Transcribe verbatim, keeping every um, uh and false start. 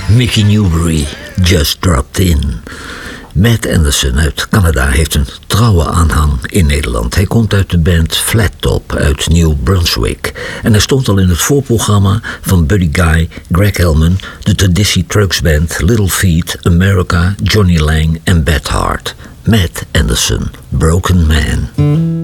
Mickey Newbury, Just Dropped In. Matt Anderson uit Canada heeft een trouwe aanhang in Nederland. Hij komt uit de band Flat Top uit New Brunswick. En hij stond al in het voorprogramma van Buddy Guy, Greg Hellman, de Traditie Trucks Band, Little Feat, America, Johnny Lang en Beth Hart. Matt Anderson, Broken Man.